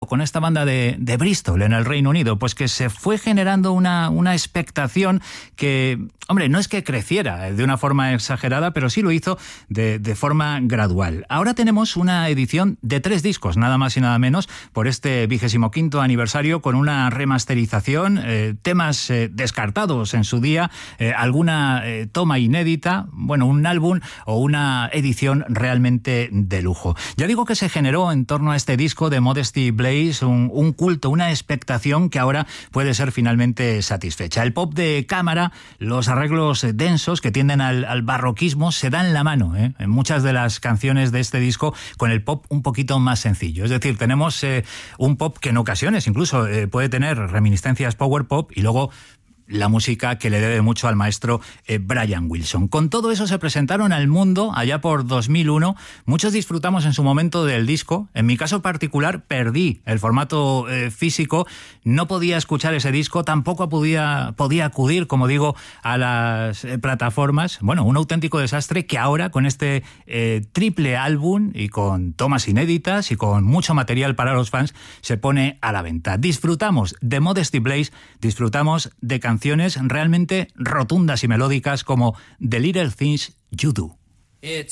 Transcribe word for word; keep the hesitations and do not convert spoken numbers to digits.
con esta banda de, de Bristol en el Reino Unido, pues que se fue generando una, una expectación que, hombre, no es que creciera de una forma exagerada, pero sí lo hizo de, de forma gradual. Ahora tenemos una edición de tres discos, nada más y nada menos, por este vigésimo quinto aniversario, con una remasterización, eh, temas eh, descartados en su día, eh, alguna eh, toma inédita, bueno, un álbum o una edición realmente de lujo. Ya digo que se generó en torno a este disco de Modesty Blaze un, un culto, una expectación que ahora puede ser finalmente satisfecha. El pop de cámara, los arreglos densos que tienden al, al barroquismo se dan la mano ¿eh? en muchas de las canciones de este disco con el pop un poquito más sencillo. Es decir, tenemos eh, un pop que en ocasiones incluso eh, puede tener reminiscencias power pop y luego la música que le debe mucho al maestro eh, Brian Wilson. Con todo eso se presentaron al mundo allá por dos mil uno. Muchos disfrutamos en su momento del disco. En mi caso particular perdí el formato eh, físico. No podía escuchar ese disco, tampoco podía, podía acudir, como digo, a las eh, plataformas. Bueno, un auténtico desastre que ahora con este eh, triple álbum y con tomas inéditas y con mucho material para los fans se pone a la venta. Disfrutamos de Modesty Blaze, disfrutamos de canciones realmente rotundas y melódicas como The Little Things You Do. It's